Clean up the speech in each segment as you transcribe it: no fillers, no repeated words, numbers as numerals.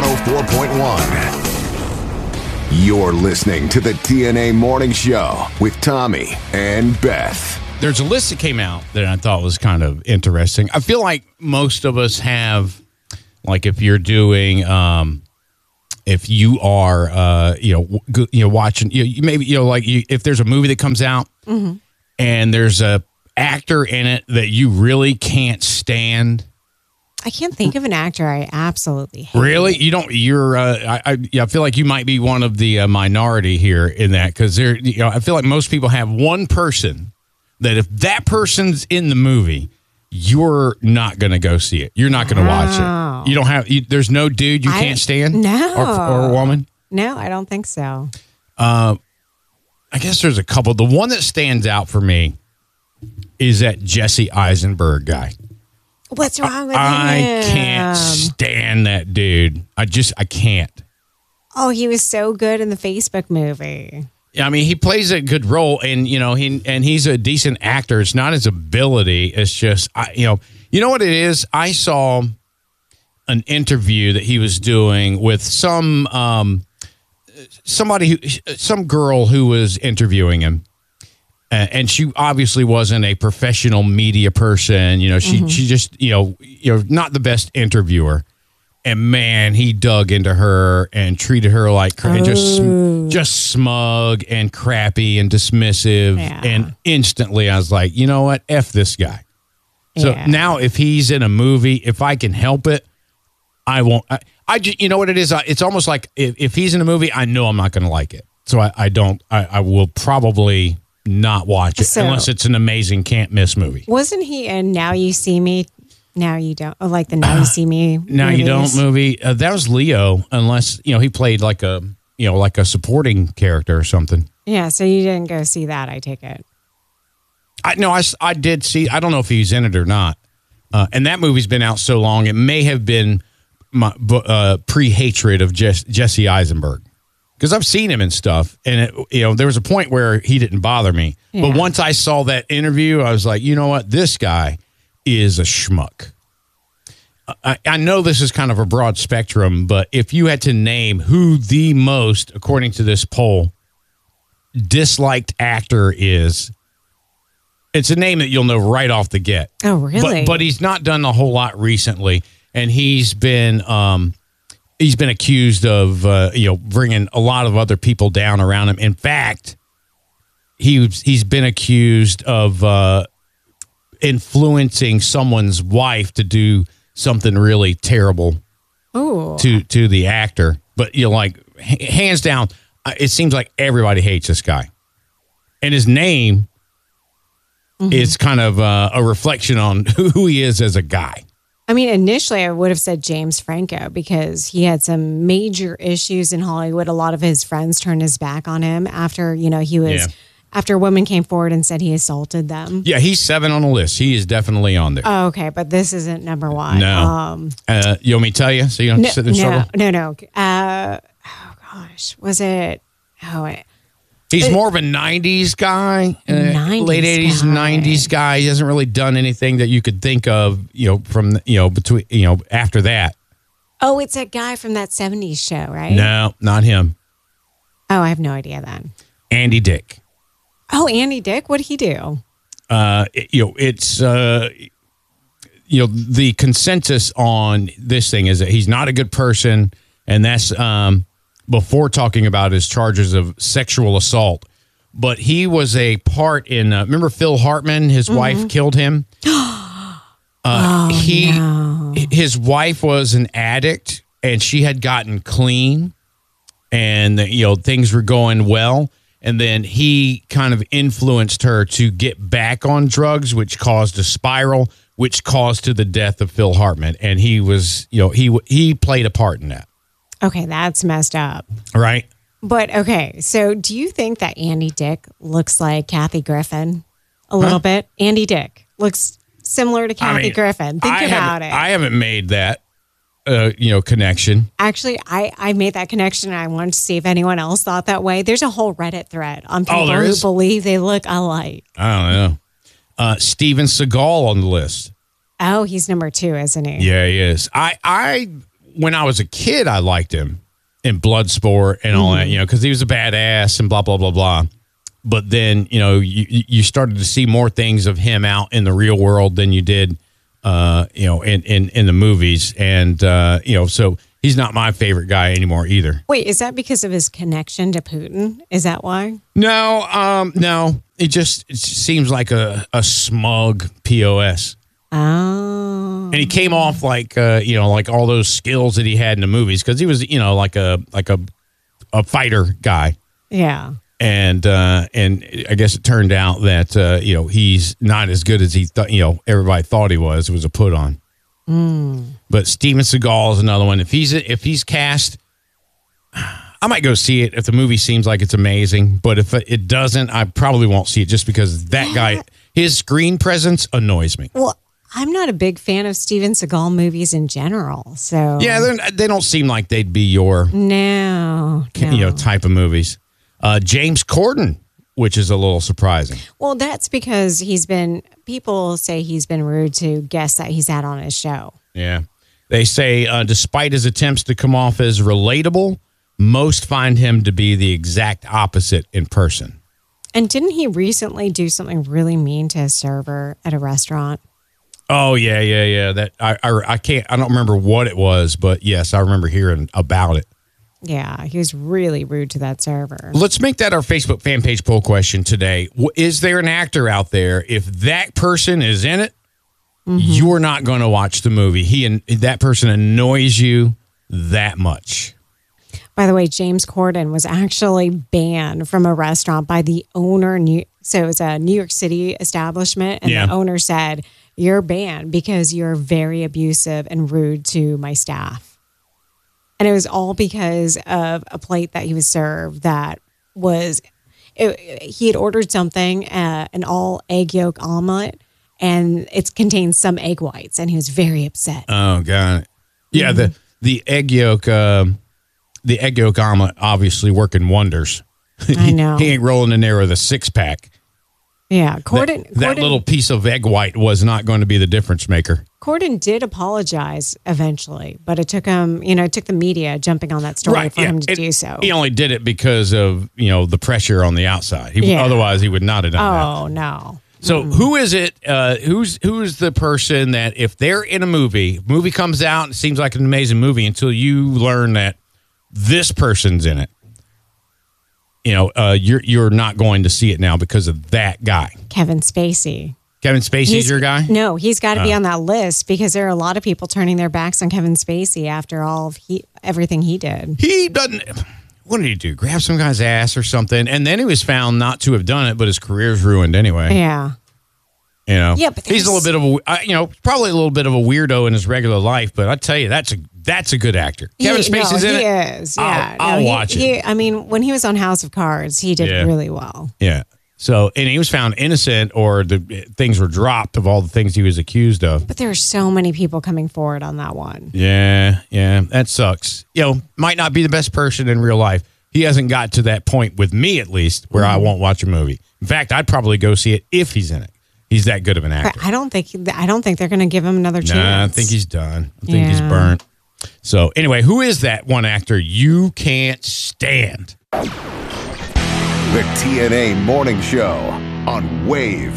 104.1. You're listening to the TNA Morning Show with Tommy and Beth. There's a list that came out that I thought was kind of interesting. I feel like most of us have, like, if you're doing, if you are, watching, if there's a movie that comes out and there's a actor in it that you really can't stand. I can't think of an actor I absolutely hate. Really? You don't? You're. I feel like you might be one of the minority here in that, because I feel like most people have one person that if that person's in the movie, you're not going to go see it. You're not going to watch it. You don't have. There's no dude you can't stand. No. Or a woman. No, I don't think so. I guess there's a couple. The one that stands out for me is that Jesse Eisenberg guy. What's wrong with him? I can't stand that dude. I can't. Oh, he was so good in the Facebook movie. I mean, he plays a good role, and he's a decent actor. It's not his ability. It's just you know what it is. I saw an interview that he was doing with some girl who was interviewing him. And she obviously wasn't a professional media person. She just, not the best interviewer. And man, he dug into her and treated her like just smug and crappy and dismissive. Yeah. And instantly I was like, you know what? F this guy. So now if he's in a movie, if I can help it, I won't. I just, you know what it is? It's almost like if he's in a movie, I know I'm not going to like it. So I will probably not watch it unless it's an amazing can't miss movie. Wasn't he in Now You See Me, Now You Don't? Or like the Now You See Me Now movies? You Don't movie. That was Leo, unless he played like a supporting character or something. Yeah, so you didn't go see that, I take it. I did see. I don't know if he's in it or not. And that movie's been out so long, it may have been my pre-hatred of Jesse Eisenberg. Because I've seen him and stuff, and there was a point where he didn't bother me. Yeah. But once I saw that interview, I was like, you know what? This guy is a schmuck. I know this is kind of a broad spectrum, but if you had to name who the most, according to this poll, disliked actor is, it's a name that you'll know right off the get. Oh, really? But he's not done a whole lot recently, and he's been accused of, bringing a lot of other people down around him. In fact, he's been accused of influencing someone's wife to do something really terrible to the actor. But hands down, it seems like everybody hates this guy, and his name is kind of a reflection on who he is as a guy. I mean, initially I would have said James Franco because he had some major issues in Hollywood. A lot of his friends turned his back on him after, after a woman came forward and said he assaulted them. Yeah, he's 7 on the list. He is definitely on there. Oh, okay, but this isn't number 1. No. You want me to tell you so you don't sit in trouble? No. Oh, gosh. Was it? He's more of a 90s guy, 90s late 80s, guy. 90s guy. He hasn't really done anything that you could think of, from, between, after that. Oh, it's that guy from that 70s show, right? No, not him. Oh, I have no idea then. Andy Dick. Oh, Andy Dick? What'd he do? It's, the consensus on this thing is that he's not a good person, and that's, before talking about his charges of sexual assault. But he was a part in, remember Phil Hartman? His wife killed him. His wife was an addict, and she had gotten clean, and, things were going well. And then he kind of influenced her to get back on drugs, which caused a spiral, which caused to the death of Phil Hartman. And he was, he played a part in that. Okay, that's messed up. Right. But, okay, so do you think that Andy Dick looks like Kathy Griffin a little bit? Andy Dick looks similar to Kathy Griffin. Think about it. I haven't made that, connection. Actually, I made that connection, and I wanted to see if anyone else thought that way. There's a whole Reddit thread on people who believe they look alike. I don't know. Steven Seagal on the list. Oh, he's number 2, isn't he? Yeah, he is. I when I was a kid, I liked him in Bloodsport and all that, because he was a badass and blah, blah, blah, blah. But then, you started to see more things of him out in the real world than you did, in the movies. And, so he's not my favorite guy anymore either. Wait, is that because of his connection to Putin? Is that why? No, no. It seems like a smug POS. Oh. And he came off like, like all those skills that he had in the movies because he was, like a fighter guy. Yeah. And I guess it turned out that, he's not as good as he thought, everybody thought he was. It was a put on. But Steven Seagal is another one. If he's cast, I might go see it if the movie seems like it's amazing. But if it doesn't, I probably won't see it just because that guy, his screen presence annoys me. Well, I'm not a big fan of Steven Seagal movies in general. So yeah, they don't seem like they'd be your type of movies. James Corden, which is a little surprising. Well, that's because people say he's been rude to guests that he's had on his show. Yeah. They say, despite his attempts to come off as relatable, most find him to be the exact opposite in person. And didn't he recently do something really mean to a server at a restaurant? Oh, yeah. That I don't remember what it was, but yes, I remember hearing about it. Yeah, he was really rude to that server. Let's make that our Facebook fan page poll question today. Is there an actor out there, if that person is in it, you're not going to watch the movie? That person annoys you that much. By the way, James Corden was actually banned from a restaurant by the owner. So it was a New York City establishment, and the owner said, "You're banned because you're very abusive and rude to my staff." And it was all because of a plate that he was served that was, he had ordered something, an all egg yolk omelet, and it contains some egg whites, and he was very upset. Oh, got it. Yeah, the egg yolk, omelet obviously working wonders. I know. He ain't rolling in there with a 6-pack. Yeah, Corden, that little piece of egg white was not going to be the difference maker. Corden did apologize eventually, but it took him, it took the media jumping on that story for him to do so. He only did it because of, the pressure on the outside. Otherwise, he would not have done that. Oh, no. So who is it? Who's the person that if they're in a movie comes out and it seems like an amazing movie until you learn that this person's in it? You're not going to see it now because of that guy. Kevin Spacey. Kevin Spacey's your guy? No, he's got to be on that list because there are a lot of people turning their backs on Kevin Spacey after everything he did. He doesn't. What did he do? Grab some guy's ass or something? And then he was found not to have done it, but his career's ruined anyway. Yeah. Yeah, but he's a little bit of a, probably a little bit of a weirdo in his regular life, but I tell you, that's a good actor. Kevin Spacey's in it. He is. Yeah, I'll watch it. When he was on House of Cards, he did really well. Yeah. So, and he was found innocent, or the things were dropped of all the things he was accused of. But there are so many people coming forward on that one. Yeah, that sucks. Might not be the best person in real life. He hasn't got to that point with me, at least, where I won't watch a movie. In fact, I'd probably go see it if he's in it. He's that good of an actor. I don't think they're going to give him another chance. Nah, I think he's done. I think he's burnt. So anyway, who is that one actor you can't stand? The TNA Morning Show on Wave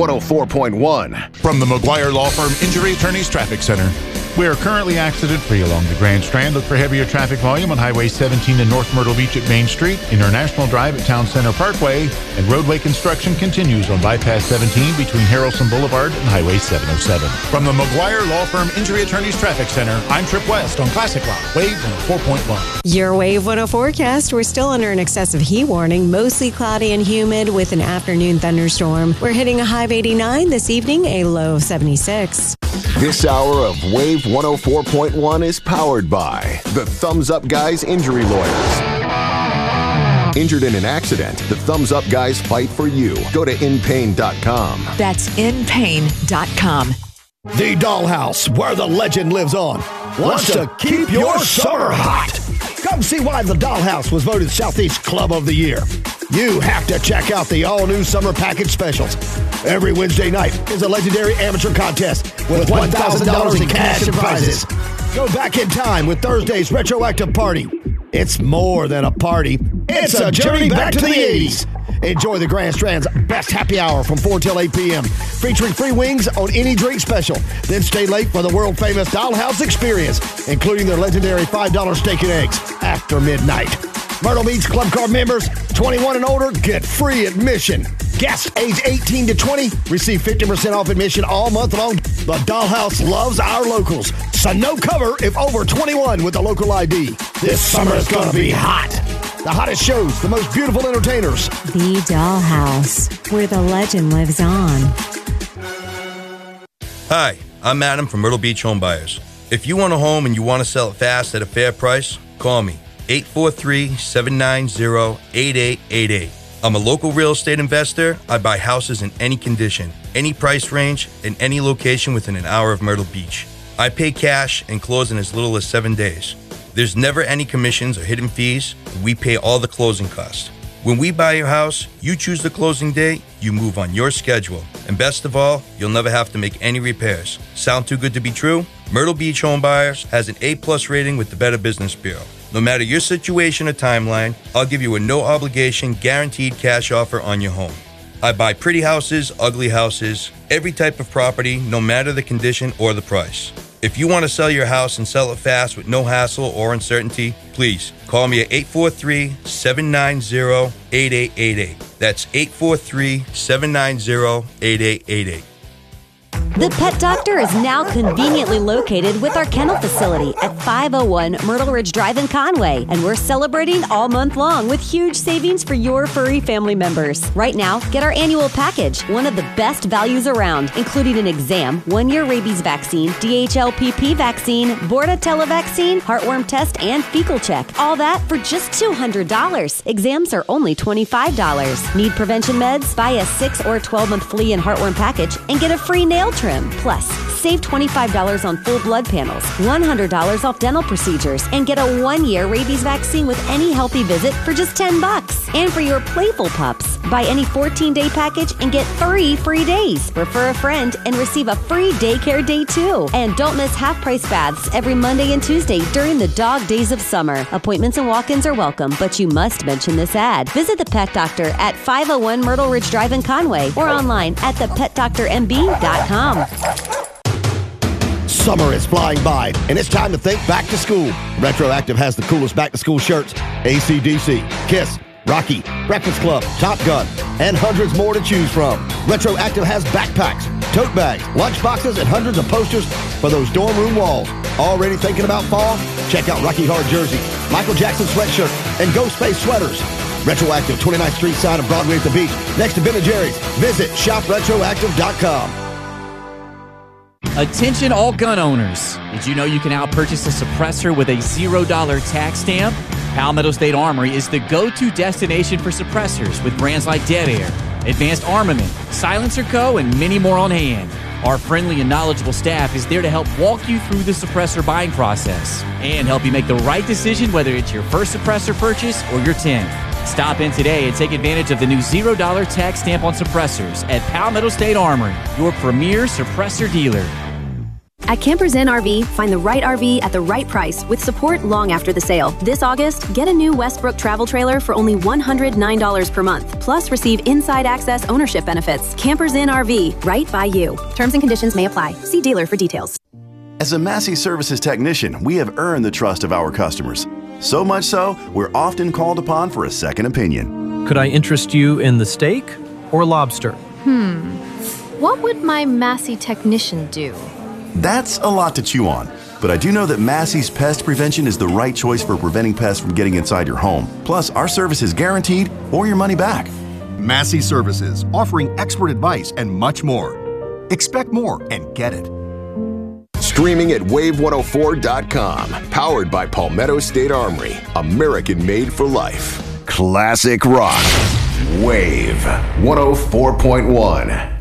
104.1. From the McGuire Law Firm Injury Attorneys Traffic Center. We are currently accident-free along the Grand Strand. Look for heavier traffic volume on Highway 17 in North Myrtle Beach at Main Street, International Drive at Town Center Parkway, and roadway construction continues on Bypass 17 between Harrelson Boulevard and Highway 707. From the McGuire Law Firm Injury Attorneys Traffic Center, I'm Trip West on Classic Rock, Wave 104.1. Your Wave 104 forecast. We're still under an excessive heat warning, mostly cloudy and humid with an afternoon thunderstorm. We're hitting a high of 89 this evening, a low of 76. This hour of Wave 104.1 is powered by the Thumbs Up Guys Injury Lawyers. Injured in an accident, the Thumbs Up Guys fight for you. Go to inpain.com. That's inpain.com. The Dollhouse, where the legend lives on, wants to keep your summer hot. Come see why the Dollhouse was voted Southeast Club of the Year. You have to check out the all-new summer package specials. Every Wednesday night is a legendary amateur contest with $1,000 in cash and prizes. Go back in time with Thursday's Retroactive Party. It's more than a party. It's a journey back to the 80s. Enjoy the Grand Strand's best happy hour from 4 till 8 p.m. featuring free wings on any drink special. Then stay late for the world-famous Dollhouse Experience, including their legendary $5 steak and eggs after midnight. Myrtle Beach Club Card members, 21 and older, get free admission. Guests age 18 to 20 receive 50% off admission all month long. The Dollhouse loves our locals, so no cover if over 21 with a local ID. This summer is going to be hot. The hottest shows, the most beautiful entertainers. The Dollhouse, where the legend lives on. Hi, I'm Adam from Myrtle Beach Home Buyers. If you want a home and you want to sell it fast at a fair price, call me. 843-790-8888. I'm a local real estate investor. I buy houses in any condition, any price range, in any location within an hour of Myrtle Beach. I pay cash and close in as little as 7 days. There's never any commissions or hidden fees. We pay all the closing costs. When we buy your house, you choose the closing date, you move on your schedule. And best of all, you'll never have to make any repairs. Sound too good to be true? Myrtle Beach Home Buyers has an A+ rating with the Better Business Bureau. No matter your situation or timeline, I'll give you a no-obligation, guaranteed cash offer on your home. I buy pretty houses, ugly houses, every type of property, no matter the condition or the price. If you want to sell your house and sell it fast with no hassle or uncertainty, please call me at 843-790-8888. That's 843-790-8888. The Pet Doctor is now conveniently located with our kennel facility at 501 Myrtle Ridge Drive in Conway, and we're celebrating all month long with huge savings for your furry family members. Right now, get our annual package, one of the best values around, including an exam, 1-year rabies vaccine, DHLPP vaccine, Bordetella vaccine, heartworm test, and fecal check. All that for just $200. Exams are only $25. Need prevention meds? Buy a 6 or 12-month flea and heartworm package and get a free nail trim. Plus, save $25 on full blood panels, $100 off dental procedures, and get a 1-year rabies vaccine with any healthy visit for just $10. And for your playful pups, buy any 14-day package and get 3 free days. Refer a friend and receive a free daycare day too. And don't miss half-price baths every Monday and Tuesday during the dog days of summer. Appointments and walk-ins are welcome, but you must mention this ad. Visit the Pet Doctor at 501 Myrtle Ridge Drive in Conway or online at thepetdoctormb.com. Summer is flying by, and it's time to think back to school. Retroactive has the coolest back-to-school shirts, AC/DC, Kiss, Rocky, Breakfast Club, Top Gun, and hundreds more to choose from. Retroactive has backpacks, tote bags, lunch boxes, and hundreds of posters for those dorm room walls. Already thinking about fall? Check out Rocky Horror jersey, Michael Jackson sweatshirt, and Ghostface sweaters. Retroactive, 29th Street side of Broadway at the beach, next to Ben & Jerry's. Visit shopretroactive.com. Attention all gun owners. Did you know you can now purchase a suppressor with a $0 tax stamp? Palmetto State Armory is the go-to destination for suppressors with brands like Dead Air, Advanced Armament, Silencer Co., and many more on hand. Our friendly and knowledgeable staff is there to help walk you through the suppressor buying process and help you make the right decision whether it's your first suppressor purchase or your 10th. Stop in today and take advantage of the new $0 tax stamp on suppressors at Palmetto State Armory, your premier suppressor dealer. At Campers Inn RV, find the right RV at the right price with support long after the sale. This August, get a new Westbrook travel trailer for only $109 per month. Plus, receive inside access ownership benefits. Campers Inn RV, right by you. Terms and conditions may apply. See dealer for details. As a Massey Services technician, we have earned the trust of our customers. So much so, we're often called upon for a second opinion. Could I interest you in the steak or lobster? What would my Massey technician do? That's a lot to chew on, but I do know that Massey's Pest Prevention is the right choice for preventing pests from getting inside your home. Plus, our service is guaranteed or your money back. Massey Services, offering expert advice and much more. Expect more and get it. Streaming at wave104.com. Powered by Palmetto State Armory. American made for life. Classic rock. Wave 104.1.